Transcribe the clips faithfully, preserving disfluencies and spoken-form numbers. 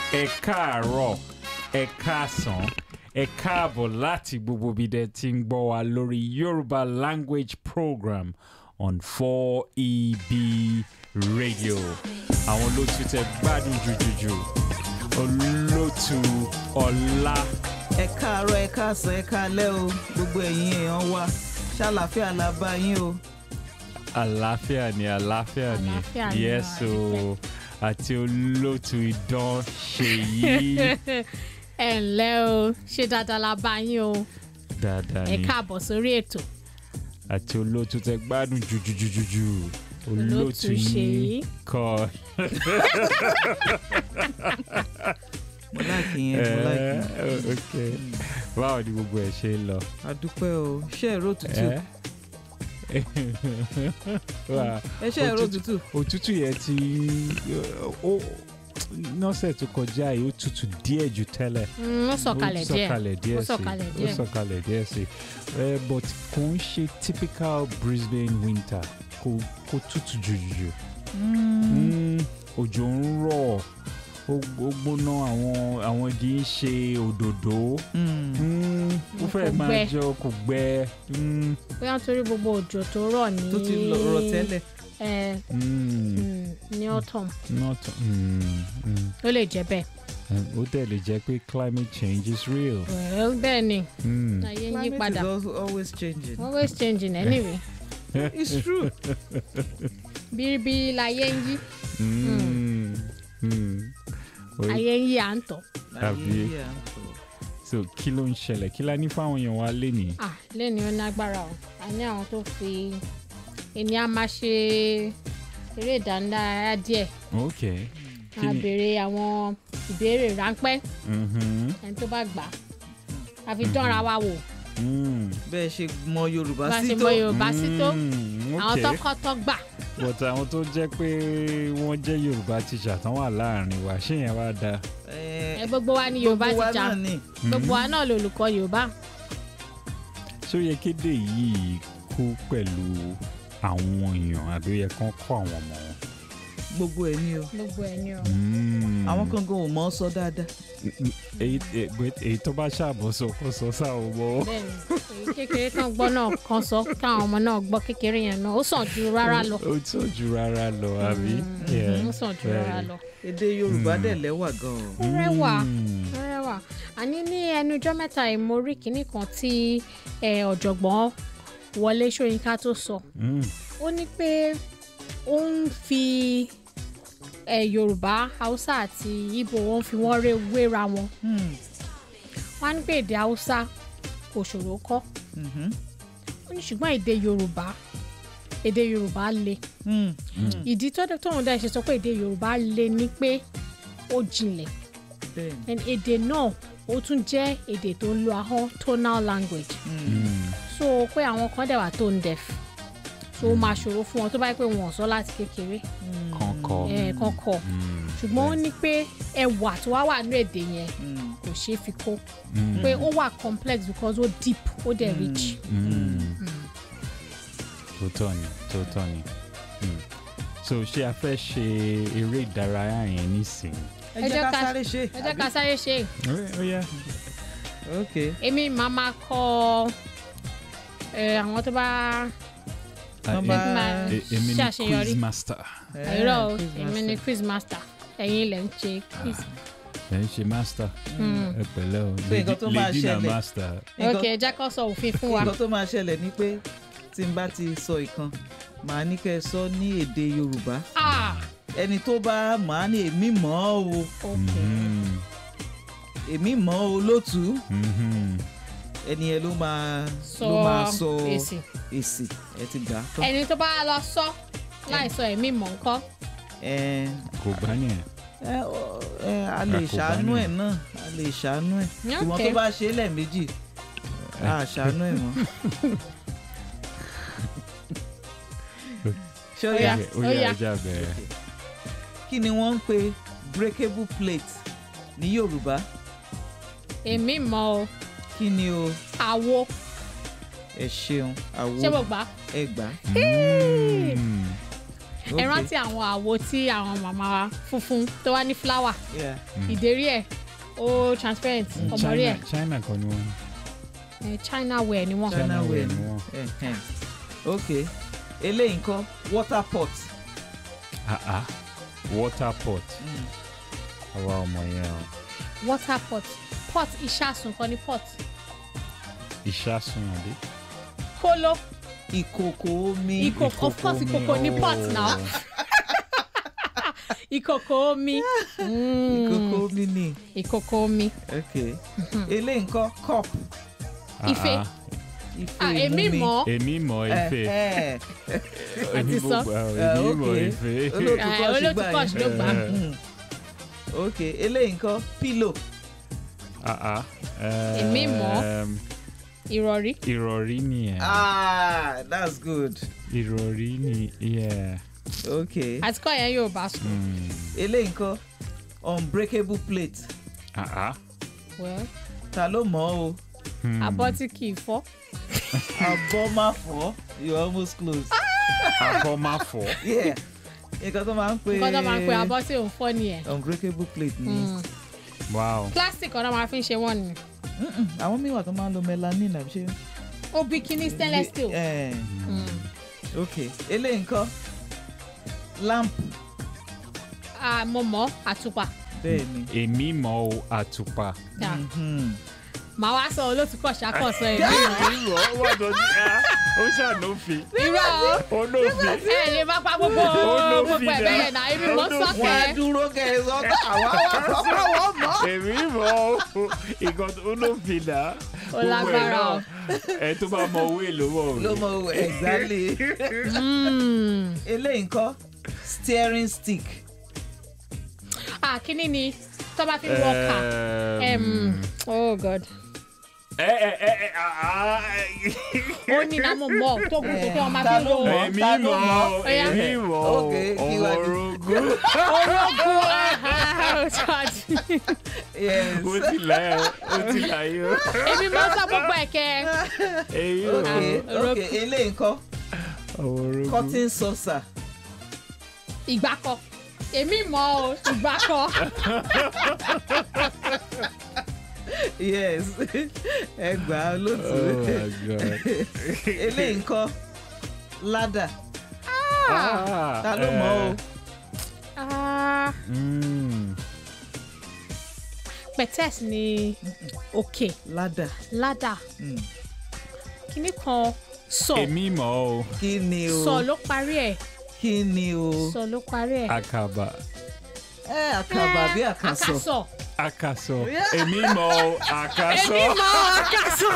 ẹ káàárọ̀ ẹ káàsán ẹ káàbọ̀ láti gbogbo bí dẹ ti ń gbọ́ wa lórí Yoruba language program on four E B radio. Àwọn olóòtú tẹ gbádùn jùjùjù olóòtú ọlá. ẹ káàárọ̀ ẹ káàsán ẹ káalẹ́ o gbogbo ẹ̀yin èèyàn wa ṣàlàáfíà la bá yín o. Àlàáfíà ni àlàáfíà ni Àlàáfíà ni yes o, o àti olóòtú idán Ṣèyí. ẹ ǹlẹ́ o ṣe dáadáa la bá yín o Dáadáa ẹ ni káàbọ̀ sórí ètò àti olóòtú tẹ gbádùn jùjùjùjù Olóòtú olóòtú Ṣèyí. yín kọ́. mo láìkì yẹn mo láìkì yẹn. Eh, ok báwo ni gbogbo ẹ ṣe ń lọ. àdúpẹ́ o ṣé ẹ̀rọ òtútù Eh? Wà, ẹ ṣé ẹ̀rọ òtútù. òtútù yẹn ti ó nọ́sẹ̀ tó kọjá yìí ó tutù díẹ̀ ju tẹ́lẹ̀. Mm, ó sọ̀kalẹ̀ Ó sọ̀kalẹ̀ díẹ̀ díẹ̀ ó sí sọ̀kalẹ̀ ó díẹ̀ sọ̀kalẹ̀ díẹ̀ sí Eh, but kò ń ṣe typical Brisbane winter kò kò tutù jùjù. Mm, òjò ń rọ̀ ó ó gbóná àwọn àwọn igi ń ṣe òdòdó. Mm, ó fẹ́ Kò máa gbẹ. jọ kò gbẹ. Mm, bóyá nítorí gbogbo òjò tó rọ̀ ní tó ti rọ̀ tẹ́lẹ̀. ẹ, mm, mm, ní autumn not mm, mm. ó lè jẹ́ bẹ́ẹ̀. ó dẹ̀ lè jẹ́ pé climate change is real. well bẹ́ẹ̀ ni Mm. ayé ń yí Climate padà is also always changing. always changing anyway It's true. bíríbírí láyé ń yí Mm. Mm. Orí- ayé ń yí à ń tọ̀. Àbí? Ayé yìí à ń tọ̀. so kí ló ń ṣẹlẹ̀ kí la ní fáwọn èèyàn wa lénìí. ah lẹ́ni ó lágbára o a ní àwọn tó fi ẹni a máa ṣe eré ìdánilárayá díẹ̀ ok kí a ni. béèrè àwọn ìbéèrè ráńpẹ́ Mhm. ẹni tó bá gbà á fi dánra wa wò Mm. bẹ́ẹ̀ ṣe mọ Yorùbá bá a sí ṣe tó. mọ Yorùbá sí tó Mm, àwọn ok. tó kọ́ tó gbà but àwọn tó jẹ́ pé wọ́n jẹ́ Yorùbá teacher tán wà láàrin wa ṣé yẹn wá dáa. Eh, ẹ gbogbo wa ní Yorùbá gbogbo wa teacher náà ni. gbogbo wa náà lolùkọ́ Yorùbá ṣé ó yẹ kéde yìí kú pẹ̀lú àwọn èèyàn àbí ó yẹ kán kọ́ àwọn ọmọ wọn. gbogbo ẹ̀ ni o. gbogbo ẹ̀ ni o. Mm. àwọn kan gan ò mọ̀ ọ́ sọ dáadáa. èyí èyí- èyí tó bá ṣàbọ̀sọ kó sọ sáwọn ọmọ. bẹ́ẹ̀ni èyí kékeré kan gbọ́ náà kan sọ káwọn ọmọ náà gbọ́ kékeré yẹn náà ó sàn ju rárá lọ ó tó ju rárá lọ àbí. Yeah, ó sàn ju rárá very. lọ. èdè Yorùbá dẹ̀ lẹ́wà gan-an. ó rẹwà Mm. ó rẹwà àní ní ẹnu ọjọ́ mẹ́ta yìí mo rí kinní kan tí eh, ọ̀jọ̀gbọ́n Wọlé Ṣóyínká tó sọ Mm. ó ní pé ó ń fi eh, Yorùbá Haúsá àti Ìgbò wọn fi wọ́n ré wéra wọn Hmm. wọ́n á ní pé èdè Haúsá kò ṣòro kọ́ Mhm. ó ní ṣùgbọ́n èdè Yorùbá èdè Yorùbá le Hmm. ìdí tó tóun dá ṣe sọ pé èdè Yorùbá le ni pé ó jinlẹ̀ bẹ́ẹ̀ ni. and èdè náà ó tún jẹ́ èdè tó ń lo ahọ́n tonal language Mm. so pé àwọn kan dẹ̀ wà tone deaf so ó máa ṣòro fún wọn tó bá yẹ pé wọn ò sọ láti kékeré kọ̀ọ̀kọ̀. ẹ̀ kan kọ̀ Mm. ṣùgbọ́n ó ní pé ẹwà tó wá wà nínú èdè yẹn Hmm. kò ṣeé fi kó Mm. pé ó wà complex because ó deep ó dẹ̀ rich. Mm. Tòótọ́ ni tòótọ́ ni. Mm. so ṣé a fẹ́ ṣe eré ìdárayá yẹn nísìnyí. ẹ jẹ́ ká sáré ṣe. ẹ jẹ́ ká sáré ṣe é. ó yá. ok. èmi máa máa kọ ẹ, àwọn tó bá Wọ́n bá- máa E- èmi ni ṣàṣeyọrí. quiz master. àìrọ̀ o, quiz èmi ni master. quiz master ẹ̀yin ilẹ̀ ń ṣe quiz. ẹ ń ṣe master. ẹ pẹ̀lẹ́ o So nǹkan tó máa lady na ṣẹlẹ̀. master. Nǹkan- ok ẹ jẹ́ kó sọ òfin fún wa. nǹkan tó máa ṣẹlẹ̀ ni pé tí n bá ti sọ ìkan màá ní kẹ́ ẹ sọ ní èdè Yorùbá ah ẹni tó bá màá ní èmi mọ̀ ọ́ o ok Mhm. èmi mọ̀ ọ́ o lótú Mhm. ẹni yẹn ló máa sọ ló máa sọ èsì èsì ẹ ti gbà á tán. ẹni tó bá lọ sọ láì sọ ẹ̀mí mọ̀ nǹkan ẹ kò gbá yẹn. ẹ ọ- ẹ a lè Àkóbá ṣàánú ni. ẹ̀ náà a lè ṣàánú ẹ̀ Ok. ṣùgbọ́n tó bá ṣe é lẹ́ẹ̀mejì a ṣàánú ẹ̀ mọ́. ṣé ó yá ó ó yá yá. ẹja bẹ̀rẹ̀. kí ni wọ́n ń pe breakable plate ní Yorùbá èmi mọ̀ o kí ni o àwo ẹ ṣeun àwo ṣé mo gbà ẹ gbà á. Mm. ẹ rántí àwọn àwo tí àwọn màmá wa funfun tó wá ní flower Yeah. ìdérí ẹ̀ ó transparent ọmọrí ẹ̀ China kan ni wọ́n. Eh, China wear ni wọ́n. China wear ni ni wọ́n. Ẹ̀hẹ̀n. Okay. Eléyìí ńkọ́ water pot. Ah ah. Water pot. Mm. Àwa ọmọ yẹn o. Water pot pot ìṣàsùn kan ní pot. Ìṣàsùn àbí? Kóló Ìkòkò omi. ìkòkò of course ìkòkò ní pot now. ìkòkò omi. Mm. Ìkòkò omi ni. ìkòkò omi. Okay. Eléyìí ńkọ́ cup. Ife. Ife Ah, èmi ìmumi. mọ̀. Èmi mọ̀ ife. Ẹ̀hẹ̀n. Èmi Àti sọ. mọ̀ Ah, èmi mọ̀ okay. ife. Olóòtú Ah, kọ́ọ̀ṣì olóòtú gbà kọ́ọ̀ṣì ló yín. gbà. Mm. Okay. Eléyìí ńkọ́ pillow. Ah ah. Èmi mọ̀. Ehm, Ìrọ̀rí. Ìrọ̀rí nìyẹn. Ah, that's good. Ìrọ̀rí ni yeah. Okay. Àti kọ́ yẹn Yorùbá sùn. Mm. Eléyìí ńkọ́ unbreakable plate. Ah ah. Well, Ta ló mọ̀ o? Hmm. abọ́ tí kì í fọ́. Abọ́ má fọ́. You almost close. Abọ́ má fọ́. Yeah. Nǹkan tó máa ń pè. Nǹkan tó máa ń pe abọ́ tí ò ń fọ́ nìyẹn. Unbreakable plate ni. Mm. Wow. Plastic ọ̀nà máa fi ń ṣe wọ́n ni. Mm-mm. Àwọn míì wà tó máa ń lo melanin àbí ṣe. Ó bí kíní stainless steel. Eh, Mm. okay. Eléyìí ńkọ́ lamp. Ah, mo mọ̀ àtùpà. Bẹ́ẹ̀ ni. Èmi mọ̀ o àtùpà. Yeah. Mhm. Màá wá sọ olóòtú kọ̀ ṣàkóso èmi mọ̀. Ìrọ̀ wà lọ́dún ẹ̀ ó ṣàlófin. Irọ́ o. Olófin. ẹ lè má pa gbogbo Olófin gbogbo ẹ̀ náà. bẹ́yẹn náà èmi mọ̀ Wọ́n á sọ́kẹ́. dúró kẹ́ ẹ sọ pé àwa wà sọ́kọ́ wọ́n mọ̀. Èmi mọ̀ o ìkan tó olófin náà. Ó lágbára o. Ẹ tó bá mọ owó èlò mọ̀ o. Ló mọ̀ o exactly. Mm. Eléyìí ńkọ́ steering stick. Ah, kíní ni tó bá fi ń wọ́ọ̀kà. Em, oh God. Ẹ ẹ ẹ ẹ ah. Ó ní náà mo mọ̀ tó gùn tó kí wọ́n máa fi ń ro Èmi Ta ló mọ̀ mọ̀? o èmi mọ̀ o Okay, kí wá ọmọ ní? orogún. orógùn. Yes. Ó ti là ẹ́ ó ti là yín o. Èmi mọ̀ sọ gbogbo ẹ̀kẹ́. Èyí o. Okay, Oro- okay. Eléyìí ńkọ́ Ọmọ orogún. cotton saucer. Ìgbákọ̀. Èmi mọ̀ o ìgbákọ̀. Yes. Ẹ gbà á lótú. Oh my God. Eléyìí ńkọ́ ladder. Ah, Ta ló mọ̀ o? eh, Ah, mm. pẹ̀tẹ́s ni òkè Ladder. ládà. Mm. Kíní kan sọ. Èmi mọ̀ o. Kí ni o? Sọ ló parí ẹ̀. Kí ni o? Sọ ló parí ẹ̀. Àkàbà. Ẹ àkàbà bí àkàsọ̀. Àkàsọ̀. Àkàsọ̀. Èmi mọ̀ o. Àkàsọ̀. Èmi mọ̀ àkàsọ̀.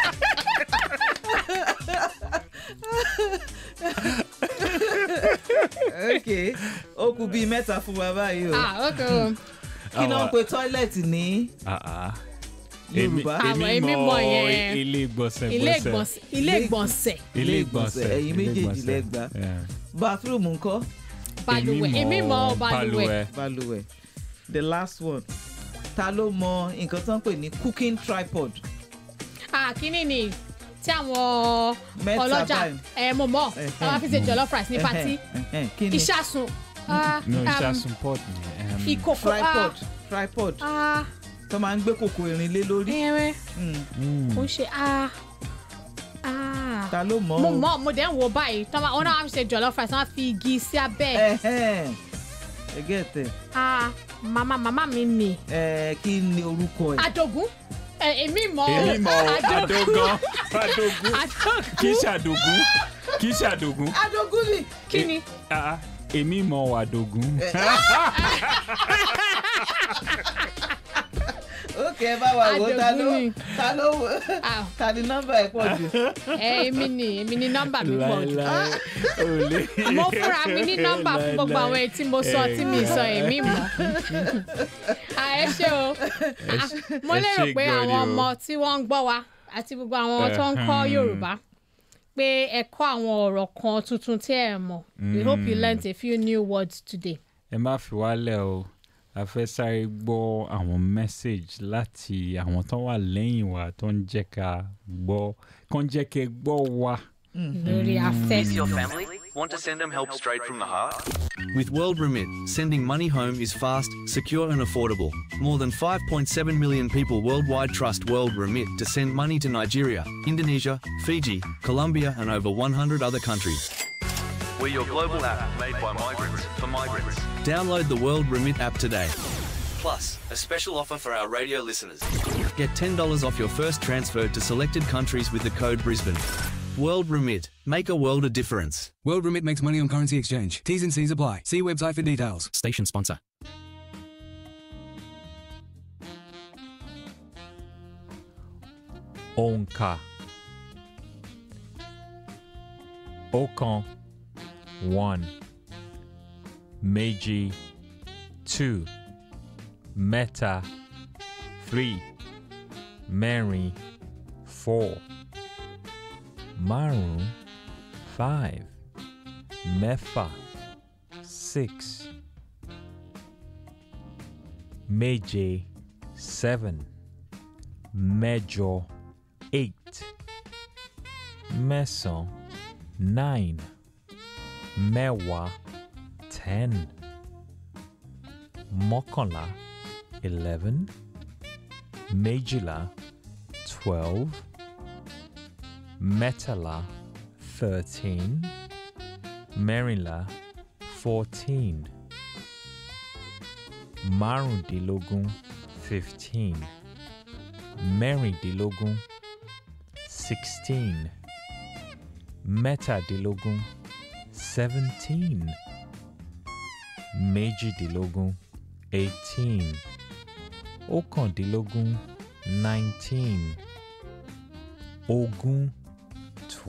Okay. Ó kù bíi mẹ́ta fún wa báyìí o. Ah, okay o. Kí náà ń Àwa- pe tọ́ílẹ̀tì ní Ah, ah. Èmi Yorùbá? Àwọn èmi èmi mọ̀ mọ̀ yẹn. ilé ìgbọ̀nsẹ̀ Ilé gbọ̀nsẹ̀. ìgbọ̀nsẹ̀. Ilé ìgbọ̀nsẹ̀. Ilé ìgbọ̀nsẹ̀. Ẹ̀yin ilé méjèèjì ìgbọ̀nsẹ̀. lẹ gbà. Yeah. Bathroom ńkọ́ Balùwẹ̀. Èmi mọ̀ balùwẹ̀. balùwẹ̀. The last one. Ta ló mọ nǹkan tó ń pè ní cooking tripod? Ah, kíní ni tí àwọn Mẹ́ta ọlọ́jà báyìí. ẹ̀ mo mọ̀ Ẹ̀hẹ́n. táwọn fi ṣe jollof rice ní patí. Ẹ̀hẹ́n, ẹ̀hẹ́n. Kí ni? Ìṣàsùn. Ah, No, um, ìṣàsùn pot ni. um, ìkòkò. Tripod. Tripod. Ah, Tó máa ń gbé kòkò irin lé lórí. ẹ̀rẹ̀. Mm. mm. Ó ń ṣe ah. Ah. Ta ló mọ̀ Mo o? mọ̀ mo dẹ̀ ń wo báyìí tọ́ ma wọn náà wá fi ṣe jollof rice wọ́n á fi igi sí abẹ́ ẹ̀. Ẹ̀hẹ́n. Ẹ gẹ́tẹ̀. Ah, màmá màmá mi nì. Ẹ kí ni orúkọ ẹ̀? Adogun. Ẹ èmi mọ̀ o. Èmi mọ̀ o. Adogun. Adogan. Adogun. Adogun. Kì í ṣàdògún. Kì í ṣàdògún. Adogun ni. Kí ni? Ah, ah. Èmi mọ̀ o Adogun. Okay, ẹ bá wa wo ta ló Adogun ni. ta ló Ah, ta ni nọ́mbà ẹ̀ pọ̀ jù. ẹ èmi ni èmi ni nọ́mbà mi pọ̀ jù. Láíláí. Ò lè. Mo fúnra mi ní nọ́mbà fún gbogbo àwọn èyí tí mo sọ tí mi sọ èmi mọ̀. Ah, ẹ ṣé o. Ah, mo ẹ lérò ṣé pé gan ni àwọn o. ọmọ tí wọ́n ń gbọ́ wa àti gbogbo àwọn tó ń kọ́ Ẹhẹ́n. Yorùbá pé ẹ kọ́ àwọn ọ̀rọ̀ kan tuntun tí ẹ mọ̀. We hope you learnt a few new words today. Ẹ má fi wálẹ̀ o. A fẹ́ sáré gbọ́ àwọn message láti àwọn tó wà lẹ́yìn wa tó ń jẹ́ ká gbọ́ kó ń jẹ́ kẹ́ gbọ́ wa. Lórí afẹ́. Is your family? Want to send them help straight from the heart? With World Remit, sending money home is fast, secure and affordable. More than five point seven million people worldwide trust World Remit to send money to Nigeria, Indonesia, Fiji, Colombia and over one hundred other countries. We're your global app made by migrants for migrants. Download the World Remit app today. Plus, a special offer for our radio listeners. Get ten dollars off your first transfer to selected countries with the code Brisbane. World Remit. Make a world of difference. World Remit makes money on currency exchange. T's and C's apply. See website for details. Station sponsor. Onka. Okan. One. Meiji. Two. Meta. Three. Mary. Four. Maru. Five. Mefa. Six. Meje. Seven. Mejo. Eight. Meson. Nine. Mewa. Ten. Mokola. Eleven. Majula. Twelve. Metala. Thirteen. Merila. Fourteen. Marundilogun. Fifteen. Meridilogun. Sixteen. Metadilogun. Seventeen. Mejidilogun. Eighteen. Okandilogun. Nineteen. Ogun.